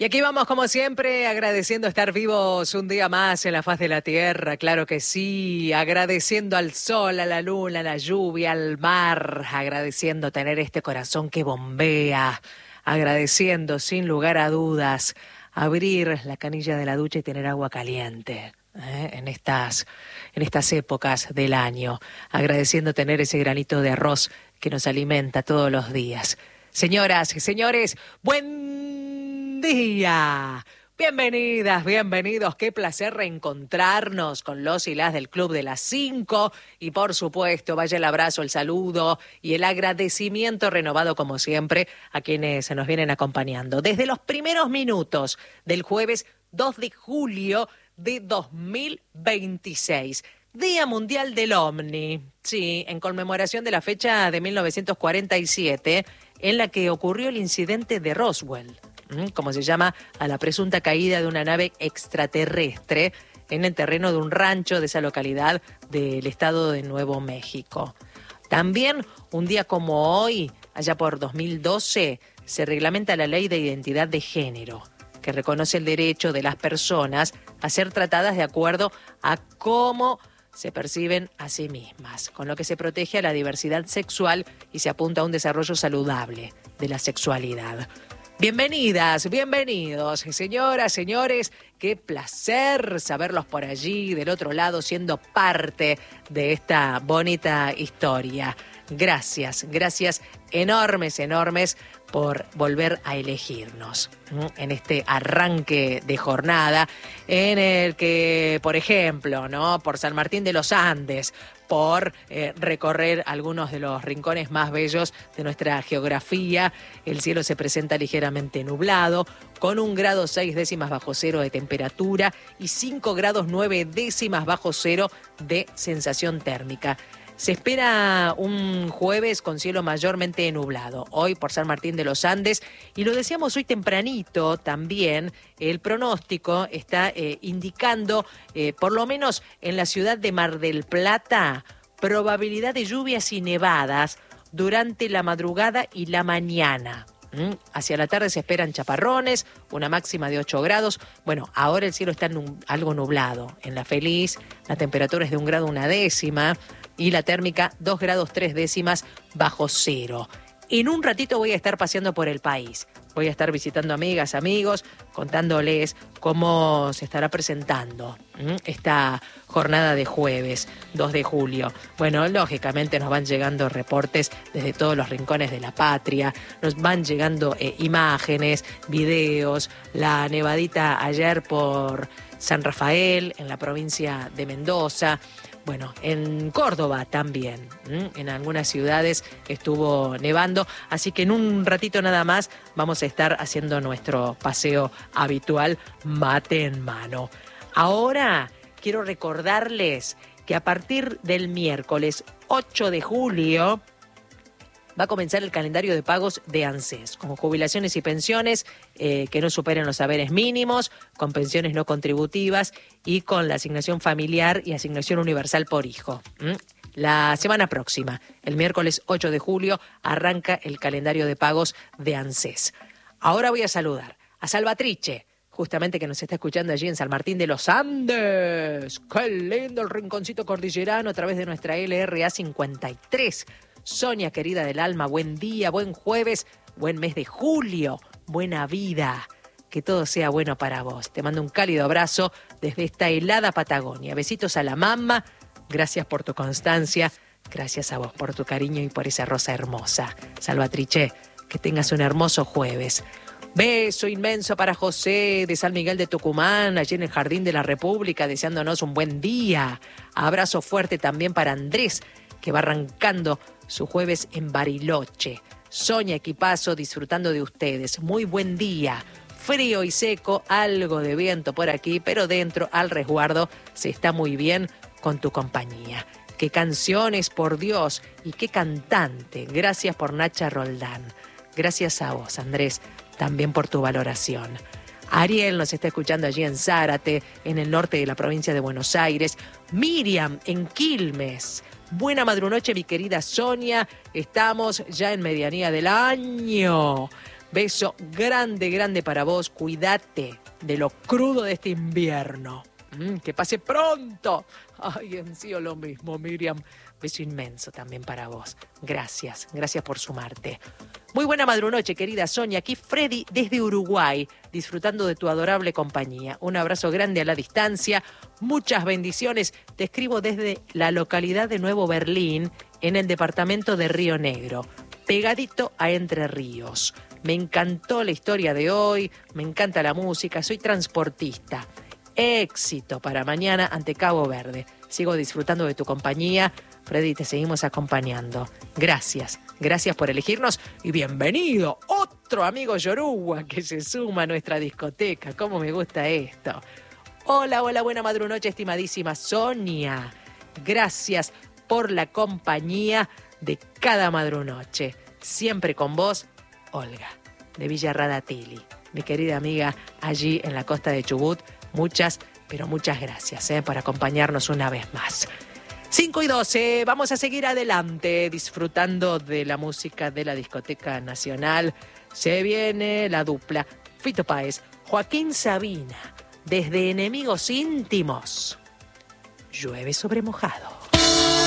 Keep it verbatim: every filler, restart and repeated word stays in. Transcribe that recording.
Y aquí vamos, como siempre, agradeciendo estar vivos un día más en la faz de la tierra, claro que sí, agradeciendo al sol, a la luna, a la lluvia, al mar, agradeciendo tener este corazón que bombea, agradeciendo, sin lugar a dudas, abrir la canilla de la ducha y tener agua caliente. ¿eh? En estas, en estas épocas del año, agradeciendo tener ese granito de arroz que nos alimenta todos los días. Señoras y señores, buen día. Bienvenidas, bienvenidos. Qué placer reencontrarnos con los y las del Club de las Cinco. Y por supuesto, vaya el abrazo, el saludo y el agradecimiento renovado, como siempre, a quienes se nos vienen acompañando. Desde los primeros minutos del jueves dos de julio de dos mil veintiséis. Día Mundial del Ovni. Sí, en conmemoración de la fecha de mil novecientos cuarenta y siete, en la que ocurrió el incidente de Roswell, como se llama a la presunta caída de una nave extraterrestre en el terreno de un rancho de esa localidad del estado de Nuevo México. También, un día como hoy, allá por dos mil doce, se reglamenta la Ley de Identidad de Género, que reconoce el derecho de las personas a ser tratadas de acuerdo a cómo se perciben a sí mismas, con lo que se protege a la diversidad sexual y se apunta a un desarrollo saludable de la sexualidad. Bienvenidas, bienvenidos, señoras, señores, qué placer saberlos por allí, del otro lado, siendo parte de esta bonita historia. Gracias, gracias enormes, enormes por volver a elegirnos en este arranque de jornada en el que, por ejemplo, ¿no? por San Martín de los Andes, por eh, recorrer algunos de los rincones más bellos de nuestra geografía, el cielo se presenta ligeramente nublado, con un grado seis décimas bajo cero de temperatura y cinco grados nueve décimas bajo cero de sensación térmica. Se espera un jueves con cielo mayormente nublado, hoy por San Martín de los Andes, y lo decíamos hoy tempranito también, el pronóstico está eh, indicando, eh, por lo menos en la ciudad de Mar del Plata, probabilidad de lluvias y nevadas durante la madrugada y la mañana. ¿Mm? Hacia la tarde se esperan chaparrones, una máxima de ocho grados. Bueno, ahora el cielo está nub- algo nublado. En La Feliz, la temperatura es de un grado una décima y la térmica dos grados tres décimas bajo cero. En un ratito voy a estar paseando por el país. Voy a estar visitando amigas, amigos, contándoles cómo se estará presentando ¿m? esta jornada de jueves, dos de julio. Bueno, lógicamente nos van llegando reportes desde todos los rincones de la patria, nos van llegando eh, imágenes, videos, la nevadita ayer por San Rafael, en la provincia de Mendoza. Bueno, en Córdoba también, ¿m? en algunas ciudades estuvo nevando, así que en un ratito nada más vamos a estar haciendo nuestro paseo habitual, mate en mano. Ahora quiero recordarles que a partir del miércoles ocho de julio va a comenzar el calendario de pagos de ANSES, con jubilaciones y pensiones eh, que no superen los haberes mínimos, con pensiones no contributivas y con la asignación familiar y asignación universal por hijo. ¿Mm? La semana próxima, el miércoles ocho de julio, arranca el calendario de pagos de ANSES. Ahora voy a saludar a Salvatrice, justamente que nos está escuchando allí en San Martín de los Andes. ¡Qué lindo el rinconcito cordillerano a través de nuestra L R A cincuenta y tres! Sonia, querida del alma, buen día, buen jueves, buen mes de julio, buena vida, que todo sea bueno para vos. Te mando un cálido abrazo desde esta helada Patagonia. Besitos a la mamá, gracias por tu constancia, gracias a vos por tu cariño y por esa rosa hermosa. Salvatrice, que tengas un hermoso jueves. Beso inmenso para José de San Miguel de Tucumán, allí en el Jardín de la República, deseándonos un buen día. Abrazo fuerte también para Andrés, que va arrancando su jueves en Bariloche. Soña, equipazo, disfrutando de ustedes. Muy buen día. Frío y seco, algo de viento por aquí, pero dentro, al resguardo, se está muy bien con tu compañía. Qué canciones, por Dios, y qué cantante. Gracias por Nacha Roldán. Gracias a vos, Andrés, también por tu valoración. Ariel nos está escuchando allí en Zárate, en el norte de la provincia de Buenos Aires. Miriam, en Quilmes. Buena madrunoche, mi querida Sonia. Estamos ya en medianía del año. Beso grande, grande para vos. Cuídate de lo crudo de este invierno. Mm, que pase pronto. Ay, en sí o lo mismo, Miriam. Beso inmenso también para vos. Gracias, gracias por sumarte. Muy buena madrunoche, querida Sonia. Aquí Freddy desde Uruguay, disfrutando de tu adorable compañía. Un abrazo grande a la distancia. Muchas bendiciones. Te escribo desde la localidad de Nuevo Berlín, en el departamento de Río Negro, pegadito a Entre Ríos. Me encantó la historia de hoy, me encanta la música, soy transportista. Éxito para mañana ante Cabo Verde. Sigo disfrutando de tu compañía. Freddy, te seguimos acompañando. Gracias, gracias por elegirnos y bienvenido otro amigo yoruba que se suma a nuestra discoteca. Cómo me gusta esto. Hola, hola, buena madrunoche, estimadísima Sonia. Gracias por la compañía de cada madrunoche. Siempre con vos, Olga, de Villa Radatili, mi querida amiga allí en la costa de Chubut. Muchas, pero muchas gracias eh, por acompañarnos una vez más. cinco y doce, vamos a seguir adelante disfrutando de la música de la Discoteca Nacional. Se viene la dupla Fito Páez, Joaquín Sabina, desde Enemigos Íntimos. Llueve sobre mojado.